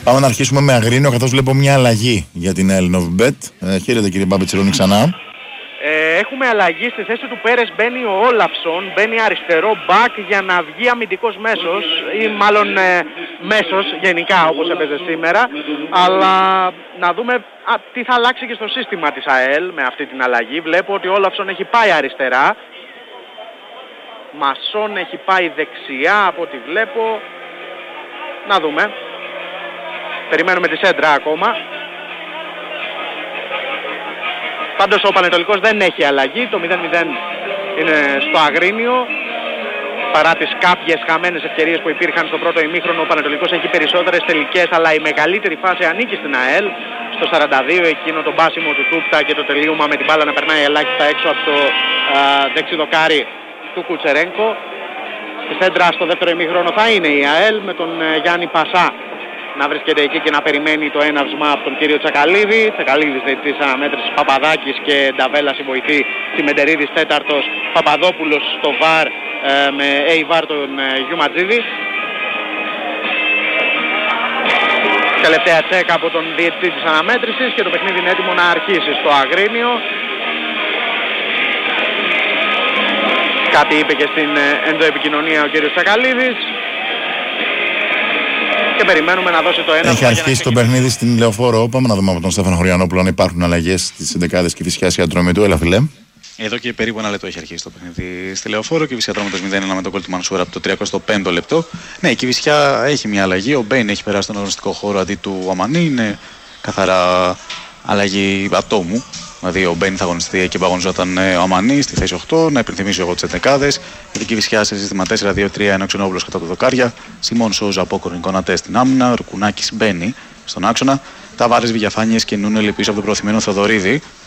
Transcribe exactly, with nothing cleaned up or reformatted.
Πάμε να αρχίσουμε με Αγρίνιο, καθώς βλέπω μια αλλαγή για την ΑΕΛ Novibet. Ε, χαίρετε κύριε Μπαμπετσιρόνη ξανά. Ε, έχουμε αλλαγή στη θέση του Πέρες, μπαίνει ο Όλαυσον, μπαίνει αριστερό μπακ για να βγει αμυντικός μέσος ή μάλλον ε, μέσος γενικά όπως έπαιζε σήμερα, αλλά να δούμε α, τι θα αλλάξει και στο σύστημα της ΑΕΛ με αυτή την αλλαγή. Βλέπω ότι ο Όλαυσον έχει πάει αριστερά, Μασόν έχει πάει δεξιά από ό,τι βλέπω. Να δούμε, περιμένουμε τη σέντρα ακόμα. Πάντως ο Πανετολικός δεν έχει αλλαγή, το μηδέν μηδέν είναι στο Αγρίνιο. Παρά τις κάποιες χαμένες ευκαιρίες που υπήρχαν στο πρώτο ημίχρονο, ο Πανετολικός έχει περισσότερες τελικές, αλλά η μεγαλύτερη φάση ανήκει στην ΑΕΛ. Στο σαράντα δύο εκείνο το μπάσιμο του Τούπτα και το τελείωμα με την μπάλα να περνάει ελάχιστα έξω από το α, δεξιδοκάρι του Κουτσερένκο. Στη σέντρα στο δεύτερο ημίχρονο θα είναι η ΑΕΛ με τον ε, Γιάννη Πασά να βρίσκεται εκεί και να περιμένει το έναυσμα από τον κύριο Τσακαλίδη. Τσακαλίδης της αναμέτρησης, Παπαδάκης και Νταβέλας η βοηθή, Τσιμεντερίδης τέταρτος, Παπαδόπουλος στο βαρ ε, με έι-βαρ τον ε, Γιουματζίδη. Τελευταία τσέκα από τον διαιτητή της αναμέτρησης και το παιχνίδι είναι έτοιμο να αρχίσει στο Αγρίνιο. Κάτι είπε και στην ε, ενδοεπικοινωνία ο κύριος Τσακαλίδης. Και περιμένουμε να δώσει το ένα. Έχει αρχίσει το παιχνίδι στην Λεωφόρο. Πάμε να δούμε από τον Στέφανο Χωριανόπουλο αν υπάρχουν αλλαγές στις εντεκάδες και Κηφισιάς Ατρόμητου. Έλα, φιλέ. Εδώ και περίπου ένα λεπτό έχει αρχίσει το παιχνίδι στη Λεωφόρο. Η Κηφισιά Ατρόμητος μηδέν ένα με τον γκολ του Μανσούρα από το τριακοστό πέμπτο λεπτό. Ναι, η Κηφισιά έχει μια αλλαγή. Ο Μπέιν έχει περάσει στον αγωνιστικό χώρο αντί του Αμανί. Είναι καθαρά αλλαγή ατόμου. Δηλαδή ο Μπέιν θα αγωνιστεί και που αγωνιζόταν ο Αμανί στη θέση οκτώ. Να υπενθυμίσω εγώ τις εντεκάδες. Για την Κηφισιά σε σύστημα τέσσερα δύο τρία ένα Ξενόπουλος κατά του δοκάρια. Σιμών Σόουζα από Κορνικόνατε στην άμυνα. Ρουκουνάκης μπαίνει στον άξονα. Ταβάρες, Βηγιαφάνιες και Νούνελ πίσω από τον προωθημένο Θοδωρίδη.